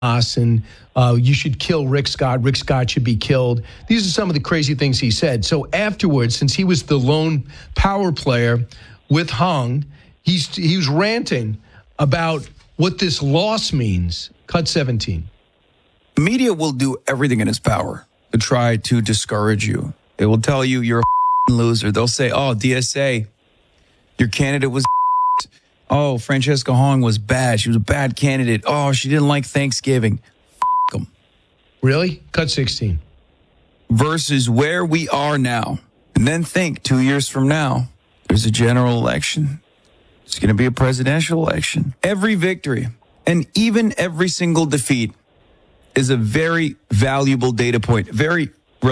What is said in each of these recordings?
and you should kill Rick Scott. Rick Scott should be killed. These are some of the crazy things he said. So afterwards, since he was the lone power player with Hung, he was ranting about what this loss means. Cut 17. The media will do everything in its power to try to discourage you. They will tell you you're a loser. They'll say, oh, DSA, your candidate was oh, Francesca Hong was bad. She was a bad candidate. Oh, she didn't like Thanksgiving. Them. Really? Cut 16. Versus where we are now. And then think 2 years from now, there's a general election. It's going to be a presidential election. Every victory and even every single defeat is a very valuable data point, very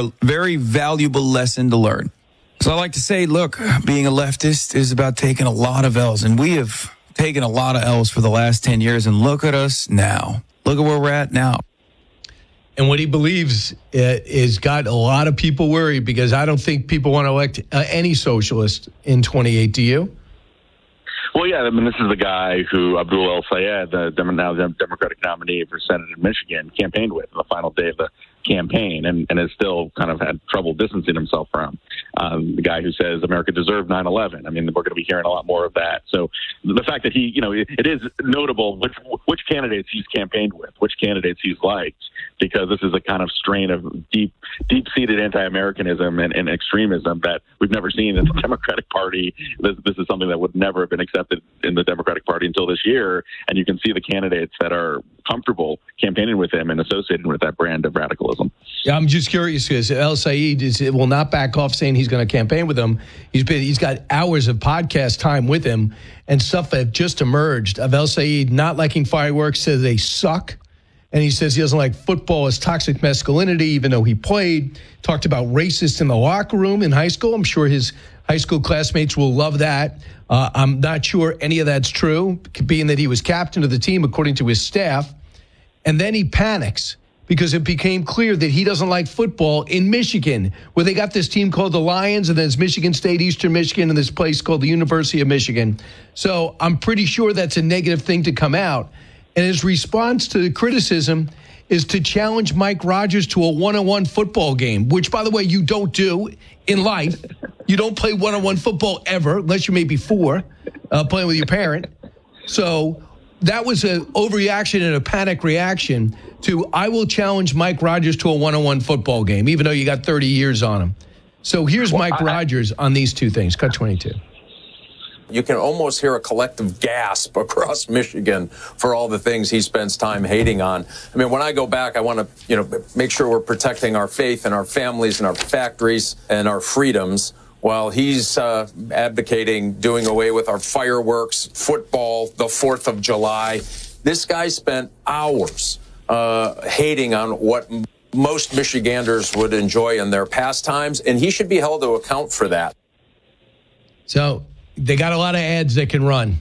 valuable lesson to learn. So I like to say, look, being a leftist is about taking a lot of L's, and we have taken a lot of L's for the last 10 years, and look at us now. Look at where we're at now. And what he believes is got a lot of people worried, because I don't think people want to elect any socialist in 28. Do you? Well, yeah, I mean, this is the guy who Abdul El-Sayed, now the Democratic nominee for Senate in Michigan, campaigned with on the final day of the campaign and has still kind of had trouble distancing himself from. The guy who says America deserved 9/11. I mean, we're going to be hearing a lot more of that. So the fact that he, it is notable which candidates he's campaigned with, which candidates he's liked, because this is a kind of strain of deep-seated anti-Americanism and extremism that we've never seen in the Democratic Party. This is something that would never have been accepted in the Democratic Party until this year. And you can see the candidates that are comfortable campaigning with him and associated with that brand of radicalism. Yeah, I'm just curious, because El-Sayed will not back off saying he's going to campaign with him. He's got hours of podcast time with him, and stuff that just emerged of El-Sayed not liking fireworks, says they suck. And he says he doesn't like football as toxic masculinity, even though he played. Talked about racist in the locker room in high school. I'm sure his high school classmates will love that. I'm not sure any of that's true, being that he was captain of the team, according to his staff. And then he panics because it became clear that he doesn't like football in Michigan, where they got this team called the Lions, and then it's Michigan State, Eastern Michigan, and this place called the University of Michigan. So I'm pretty sure that's a negative thing to come out. And his response to the criticism is to challenge Mike Rogers to a one-on-one football game, which, by the way, you don't do in life. You don't play one-on-one football ever, unless you may be four, playing with your parent. So that was an overreaction and a panic reaction to, I will challenge Mike Rogers to a one-on-one football game, even though you got 30 years on him. So here's Mike Rogers on these two things. Cut 22. You can almost hear a collective gasp across Michigan for all the things he spends time hating on. I mean, when I go back, I want to, make sure we're protecting our faith and our families and our factories and our freedoms, while he's advocating doing away with our fireworks, football, the 4th of July. This guy spent hours hating on what most Michiganders would enjoy in their pastimes, and he should be held to account for that. So they got a lot of ads they can run.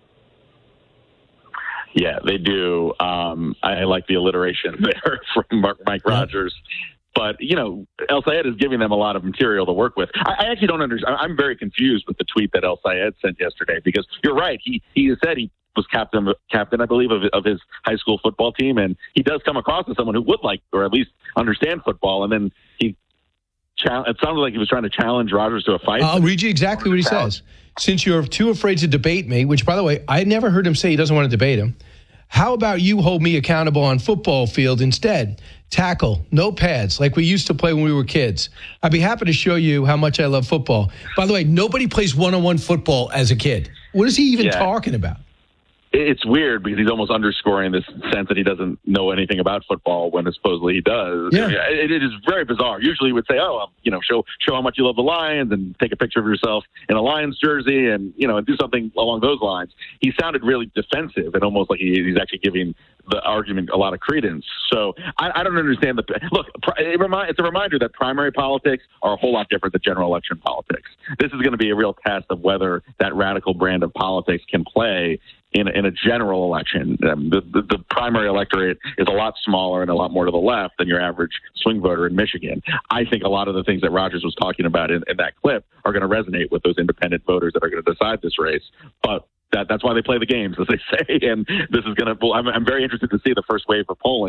Yeah, they do. I like the alliteration there from Mike Rogers. But, El-Sayed is giving them a lot of material to work with. I actually don't understand. I'm very confused with the tweet that El-Sayed sent yesterday, because you're right. He said he was captain, I believe, of his high school football team. And he does come across as someone who would like, or at least understand football. And then it sounded like he was trying to challenge Rogers to a fight. I'll read you exactly what he says. Since you're too afraid to debate me, which, by the way, I never heard him say he doesn't want to debate him. How about you hold me accountable on football field instead? Tackle, no pads, like we used to play when we were kids. I'd be happy to show you how much I love football. By the way, nobody plays one-on-one football as a kid. What is he even talking about? It's weird, because he's almost underscoring this sense that he doesn't know anything about football when supposedly he does. Yeah. It is very bizarre. Usually he would say, show how much you love the Lions and take a picture of yourself in a Lions jersey and do something along those lines. He sounded really defensive and almost like he's actually giving the argument a lot of credence. So I don't understand it's a reminder that primary politics are a whole lot different than general election politics. This is going to be a real test of whether that radical brand of politics can play in a general election. The primary electorate is a lot smaller and a lot more to the left than your average swing voter in Michigan. I think a lot of the things that Rogers was talking about in that clip are going to resonate with those independent voters that are going to decide this race. But that's why they play the games, as they say. And this is going to. I'm very interested to see the first wave of polling.